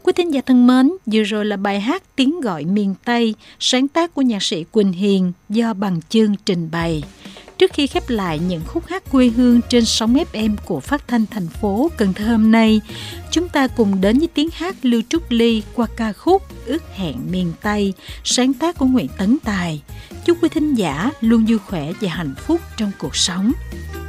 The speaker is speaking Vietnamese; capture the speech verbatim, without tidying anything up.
Quý thính giả thân mến, vừa rồi là bài hát Tiếng gọi miền Tây, sáng tác của nhạc sĩ Quỳnh Hiền do Bằng Chương trình bày. Trước khi khép lại những khúc hát quê hương trên sóng ép em của Phát thanh thành phố Cần Thơ hôm nay, chúng ta cùng đến với tiếng hát Lưu Trúc Ly qua ca khúc Ước hẹn miền Tây, sáng tác của Nguyễn Tấn Tài. Chúc quý thính giả luôn vui khỏe và hạnh phúc trong cuộc sống.